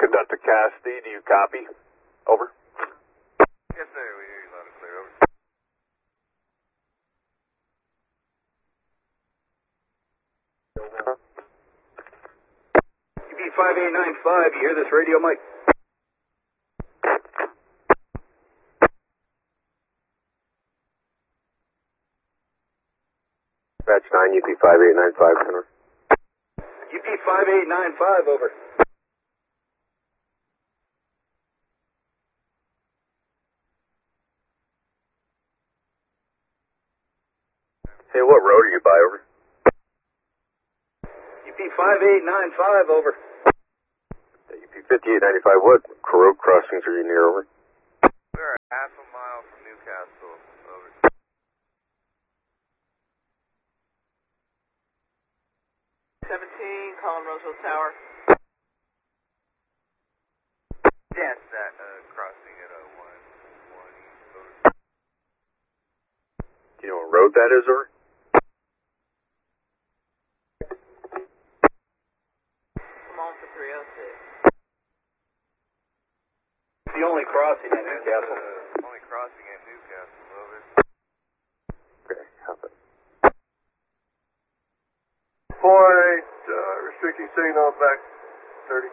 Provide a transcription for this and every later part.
Conductor Cassidy, do you copy? Over. Yes, sir. We hear you loud and clear. Over. UP5895, you hear this radio mic? Batch 9, UP5895, center. UP5895, over. Hey, what road are you by, over? UP5895, over. UP5895, what road crossings are you near, over? We're a half a mile from Newcastle. Over. 17, calling Roseville Tower. Yes, that crossing at 120. Over. Do you know what road that is, over? Come on for 306. The only crossing in Newcastle. Only crossing at Newcastle. Over. Okay, copy. 4-8, restricting signal back 30.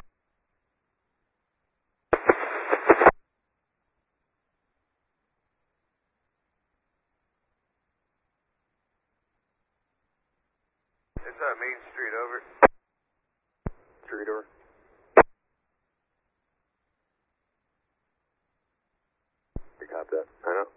It's Main Street. Over. Street, over. You copy that? I know.